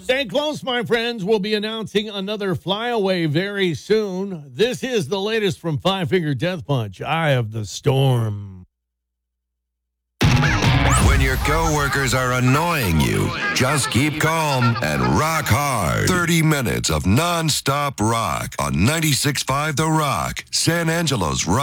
Stay close, my friends. We'll be announcing another flyaway very soon. This is the latest from Five Finger Death Punch, Eye of the Storm. When your coworkers are annoying you, just keep calm and rock hard. 30 minutes of nonstop rock on 96.5 The Rock, San Angelo's rock.